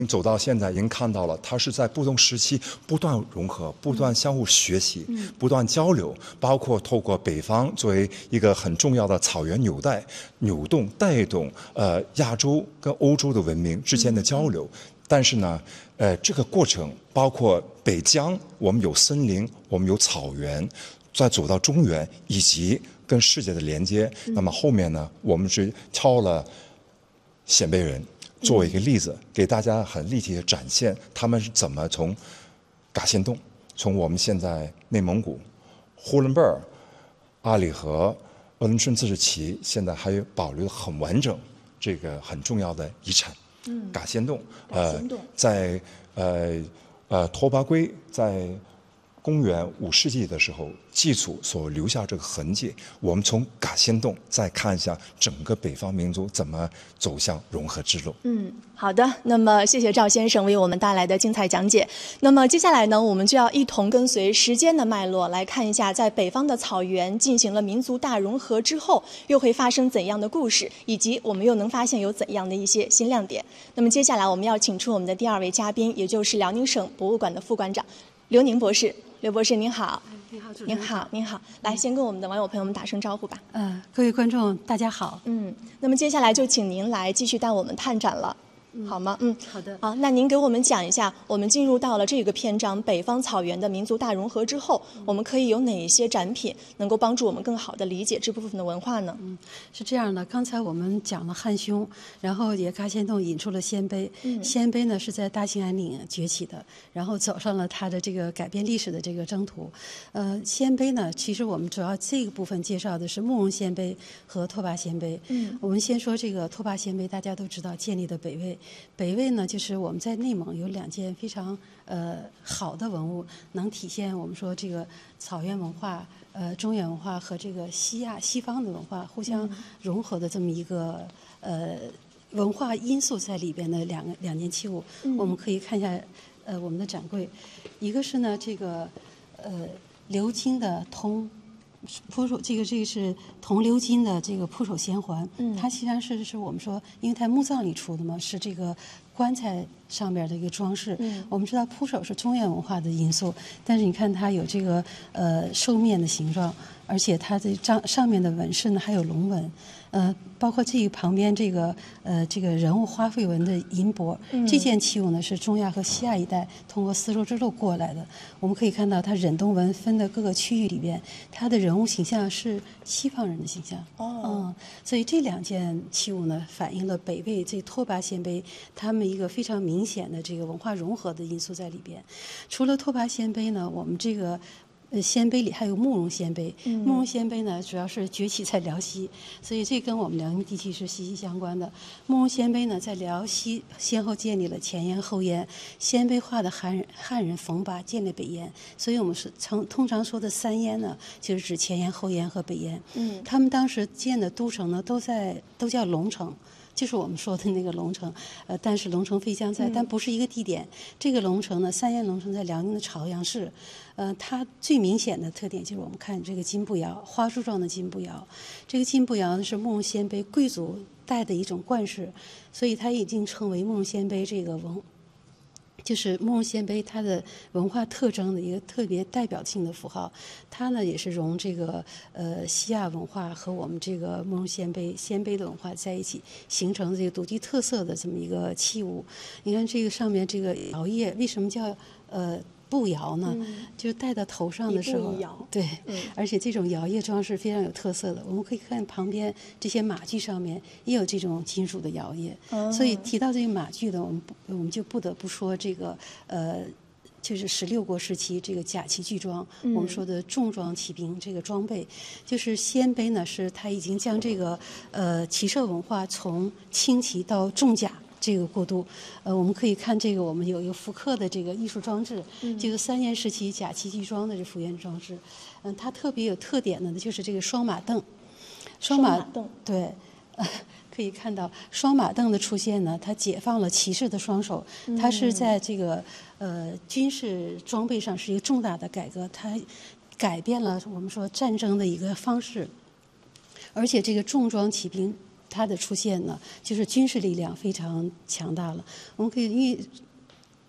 走到现在，已经看到了，它是在不同时期不断融合、不断相互学习、不断交流，包括透过北方作为一个很重要的草原纽带，扭动带动亚洲跟欧洲的文明之间的交流。但是呢，这个过程包括北疆，我们有森林，我们有草原，再走到中原以及跟世界的连接。那么后面呢，我们是挑了鲜卑人。作为一个例子，给大家很立体的展现他们是怎么从嘎仙洞，从我们现在内蒙古、呼伦贝尔、阿里和鄂伦春自治旗，现在还有保留的很完整，这个很重要的遗产。嘎仙洞，在拓跋圭在公元5世纪的时候祭祖所留下这个痕迹，我们从嘎仙洞再看一下整个北方民族怎么走向融合之路。 好的，那么谢谢赵先生为我们带来的精彩讲解。那么接下来呢，我们就要一同跟随时间的脉络来看一下，在北方的草原进行了民族大融合之后，又会发生怎样的故事，以及我们又能发现有怎样的一些新亮点。那么接下来我们要请出我们的第2位嘉宾，也就是辽宁省博物馆的副馆长刘宁博士。刘博士您好。 您好，主持人。 您好，来先跟我们的网友朋友们打声招呼吧。 各位观众大家好。 那么接下来就请您来继续带我们探展了。好吗？ 好的。 好，那您给我们讲一下，我们进入到了这个篇章北方草原的民族大融合之后，我们可以有哪一些展品能够帮助我们更好的理解这部分的文化呢？ 是这样的，刚才我们讲了汉匈，然后也嘎仙洞引出了鲜卑。鲜卑呢是在大兴安岭崛起的，然后走上了它的这个改变历史的这个征途。鲜卑呢，其实我们主要这个部分介绍的是慕容鲜卑和拓跋鲜卑。我们先说这个拓跋鲜卑，大家都知道建立的北魏。北魏呢，就是我们在内蒙有2件非常好的文物，能体现我们说这个草原文化、中原文化和这个西方的文化互相融合的这么一个文化因素在里边的两件器物。我们可以看一下我们的展柜，一个是呢这个鎏金的铜。铺手这个是铜鎏金的这个铺手衔环，它实际上是我们说，因为它墓葬里出的嘛，是这个棺材上面的一个装饰。我们知道铺手是中原文化的因素，但是你看它有这个兽面的形状，而且它的上面的纹饰呢还有龙纹。包括这个旁边这个人物花卉纹的银帛，这件器物呢是中亚和西亚一带通过丝绸之路过来的。我们可以看到它忍冬纹分的各个区域里边，它的人物形象是西方人的形象。所以这2件器物呢，反映了北魏这拓跋鲜卑他们一个非常明显的这个文化融合的因素在里边。除了拓跋鲜卑呢，我们这个鲜卑里还有慕容鲜卑。慕容鲜卑呢，主要是崛起在辽西，所以这跟我们辽宁地区是息息相关的。慕容鲜卑呢，在辽西先后建立了前燕、后燕，鲜卑化的汉人冯拔建立北燕，所以我们是通常说的3燕呢，就是指前燕、后燕和北燕。他们当时建的都城呢，都叫龙城。就是我们说的那个龙城，但是龙城飞将在，但不是一个地点。这个龙城呢，3燕龙城在辽宁的朝阳市，它最明显的特点就是我们看这个金步摇，花束状的金步摇。这个金步摇呢是慕容鲜卑贵族戴的一种冠饰，所以它已经成为慕容鲜卑这个就是慕容鲜卑它的文化特征的一个特别代表性的符号。它呢也是融这个西亚文化和我们这个慕容鲜卑的文化在一起，形成这个独具特色的这么一个器物。你看这个上面这个摇叶为什么叫步摇呢？就是戴到头上的时候，对，而且这种摇叶装饰非常有特色的。我们可以看旁边这些马具上面也有这种金属的摇叶。所以提到这个马具呢，我们就不得不说这个就是16国时期这个甲骑巨装，我们说的重装骑兵这个装备，就是鲜卑呢是它已经将这个骑射文化从轻骑到重甲。这个过渡，我们可以看这个，我们有一个复刻的这个艺术装置，这个3燕时期甲骑巨装的这复原装置，它特别有特点的呢，就是这个双马镫，双马镫，对，可以看到双马镫的出现呢，它解放了骑士的双手，它是在这个军事装备上是一个重大的改革，它改变了我们说战争的一个方式，而且这个重装骑兵。 它的出现呢，就是军事力量非常强大了。我们可以因为